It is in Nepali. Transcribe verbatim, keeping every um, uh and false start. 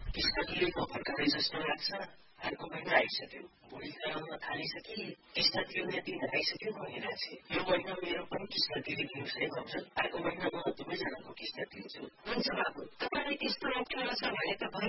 किस्ता तिरेको भर्खरै जस्तो लाग्छ अर्को महिना आइसक्यो बुढी कराउन थालिसके किस्ता तिर्ने दिन आइसक्यो भनिरहेछ यो महिना मेरो पनि किस्ता तिरिदिनुहोस् है भन्छ अर्को महिना म दुवैजनाको किस्ता तिर्छु हुन्छ बाबु तपाईलाई त्यस्तो अप्ठ्यारो छ भने त